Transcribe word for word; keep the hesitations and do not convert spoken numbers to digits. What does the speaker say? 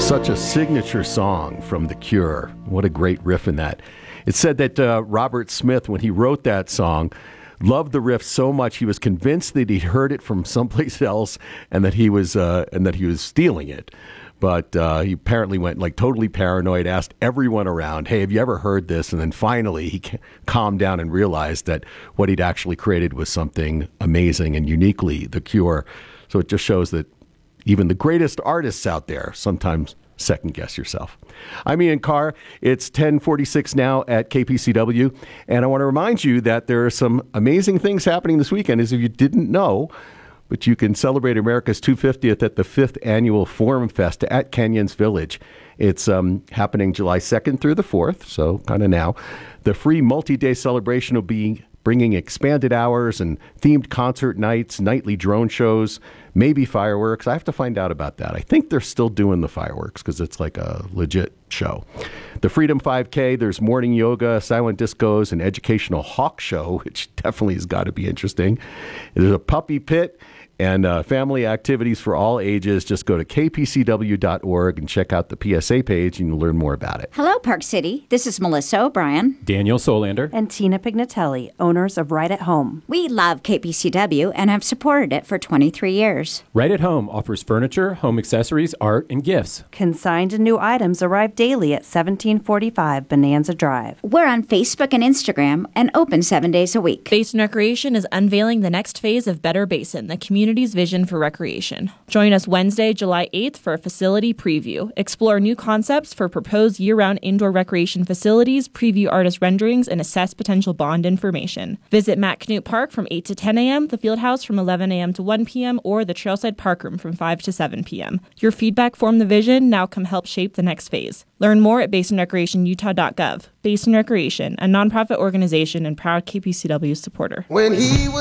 Such a signature song from The Cure. What a great riff in that. It's said that uh, Robert Smith, when he wrote that song, loved the riff so much he was convinced that he'd heard it from someplace else and that he was uh, and that he was stealing it. But uh, he apparently went like totally paranoid, asked everyone around, hey, have you ever heard this? And then finally he calmed down and realized that what he'd actually created was something amazing and uniquely The Cure. So it just shows that even the greatest artists out there sometimes second guess yourself. I'm Ian Carr. It's ten forty-six now at K P C W. And I want to remind you that there are some amazing things happening this weekend, as if you didn't know. But you can celebrate America's two hundred fiftieth at the fifth Annual Forum Fest at Kenyon's Village. It's um, happening July second through the fourth, so kind of now. The free multi-day celebration will be bringing expanded hours and themed concert nights, nightly drone shows, maybe fireworks. I have to find out about that. I think they're still doing the fireworks because it's like a legit show. The Freedom five K, there's morning yoga, silent discos, an educational hawk show, which definitely has got to be interesting. There's a puppy pit and uh, family activities for all ages. Just go to k p c w dot org and check out the P S A page and you'll learn more about it. Hello, Park City. This is Melissa O'Brien. Daniel Solander. And Tina Pignatelli, owners of Right at Home. We love K P C W and have supported it for twenty-three years. Right at Home offers furniture, home accessories, art, and gifts. Consigned and new items arrive daily at seventeen forty-five Bonanza Drive. We're on Facebook and Instagram and open seven days a week. Basin Recreation is unveiling the next phase of Better Basin, the community's vision for recreation. Join us Wednesday, July eighth for a facility preview. Explore new concepts for proposed year-round indoor recreation facilities, preview artist renderings, and assess potential bond information. Visit Matt Knute Park from eight to ten a.m., the Fieldhouse from eleven a.m. to one p.m., or the Trailside Park Room from five to seven p.m. Your feedback formed the vision. Now come help shape the next phase. Learn more at basin recreation utah dot gov. Basin Recreation, a nonprofit organization and proud K P C W supporter. When he was